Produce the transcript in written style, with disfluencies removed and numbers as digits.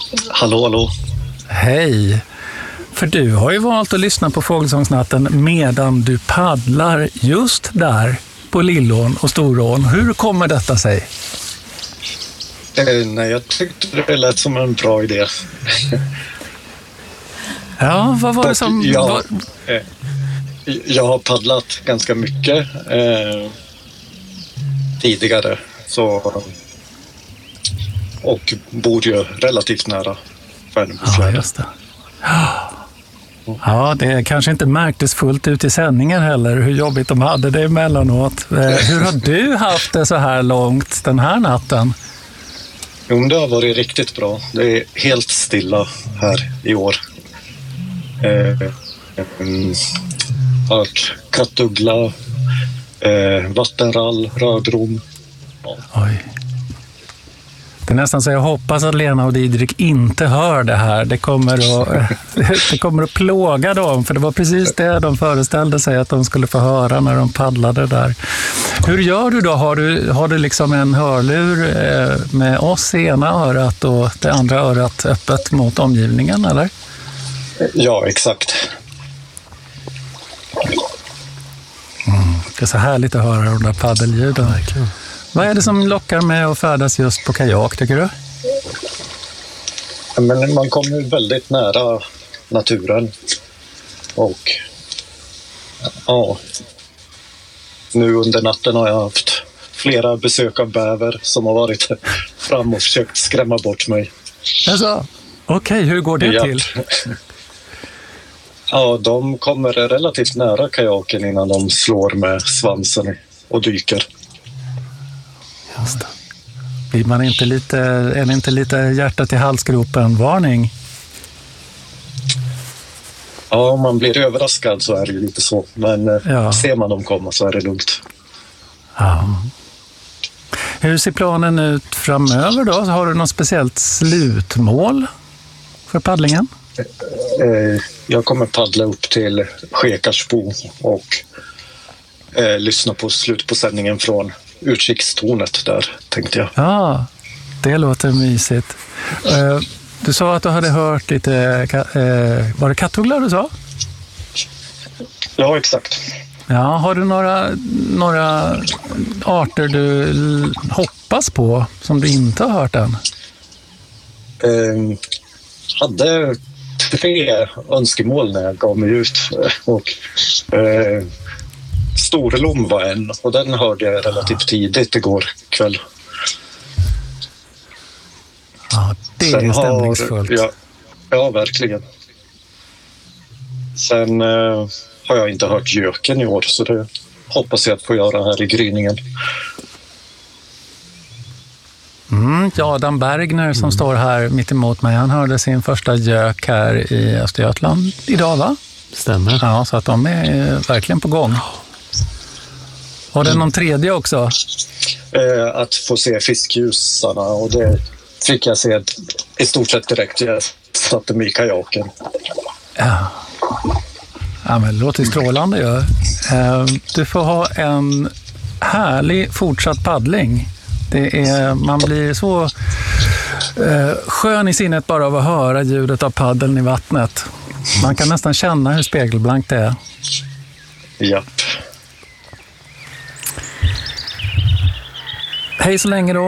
Hallå, hallå. Hej! För du har ju valt att lyssna på Fågelsångsnatten medan du paddlar just där på Lillån och Storån. Hur kommer detta sig? Nej, jag tyckte det lät som en bra idé. Ja, vad var det som... Jag har paddlat ganska mycket tidigare och bor ju relativt nära Värnamo. Ja, just det. Ja, det kanske inte märktes fullt ut i sändningen heller hur jobbigt de hade det emellanåt. Hur har du haft det så här långt den här natten? Jo, det har varit riktigt bra. Det är helt stilla här i år. Hört kattuggla, vattenrall, rödrom. Ja. Oj. Det är nästan så jag hoppas att Lena och Didrik inte hör det här. Det kommer att plåga dem, för det var precis det de föreställde sig att de skulle få höra när de paddlade där. Hur gör du då? Har du liksom en hörlur med oss i ena örat och det andra örat öppet mot omgivningen, eller? Ja, exakt. Det är så härligt att höra de där paddelljuden. Vad är det som lockar med att färdas just på kajak, tycker du? Men man kommer väldigt nära naturen. Och ja, nu under natten har jag haft flera besök av bäver som har varit fram och försökt skrämma bort mig. Alltså, okej, hur går det till? Ja, de kommer relativt nära kajaken innan de slår med svansen och dyker. Just det. Är det inte lite hjärtat i halsgropen-varning? Ja, om man blir överraskad så är det ju lite så. Men ser man dem komma så är det lugnt. Ja. Hur ser planen ut framöver då? Har du något speciellt slutmål för paddlingen? Jag kommer paddla upp till Skekarsbo och lyssna på slut på sändningen från utkikstornet där, tänkte jag. Ja, det låter mysigt. Du sa att du hade hört lite... var det kattugglar du sa? Ja, exakt. Ja, har du några arter du hoppas på som du inte har hört än? Hade 3 önskemål när jag gav mig ut. Och Storlom var en, och den hörde jag relativt tidigt igår kväll. Ja, det är stämningsfullt. Ja, verkligen. Sen har jag inte hört göken i år, så det hoppas jag att få göra här i gryningen. Adam Bergner som står här mitt emot mig, han hörde sin första gök här i Östergötland idag, va? Stämmer. Ja, så att de är verkligen på gång. Var det någon tredje också? Att få se fiskljusarna, och det fick jag se i stort sett direkt. Jag satte mig i kajaken. Ja, men det låter strålande. Ja. Du får ha en härlig fortsatt paddling. Man blir så skön i sinnet bara av att höra ljudet av paddeln i vattnet. Man kan nästan känna hur spegelblankt det är. Japp. Hej så länge då.